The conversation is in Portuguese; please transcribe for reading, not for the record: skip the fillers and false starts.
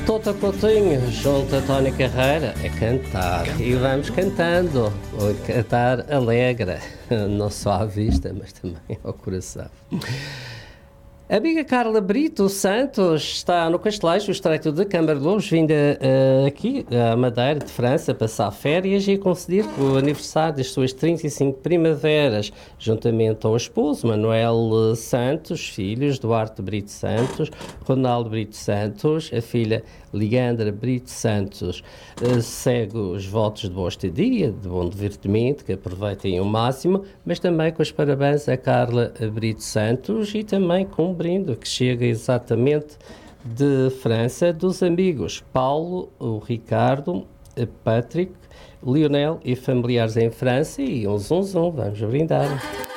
Tota Coutinho, junto a Tony Carreira, é cantar. E vamos cantando, cantar alegre, não só à vista, mas também ao coração. A amiga Carla Brito Santos está no Casteleixo, o Estreito de Câmara de Lobos, vinda aqui à Madeira de França, passar férias e conceder o aniversário das suas 35 primaveras, juntamente ao esposo Manuel Santos, filhos Duarte Brito Santos, Ronaldo Brito Santos, a filha Ligandra Brito Santos. Segue os votos de boa estadia, de bom divertimento, que aproveitem o máximo, mas também com os parabéns a Carla Brito Santos e também com um brinde que chega exatamente de França, dos amigos Paulo, o Ricardo, a Patrick, Lionel e familiares em França, e um zum zum, vamos brindar.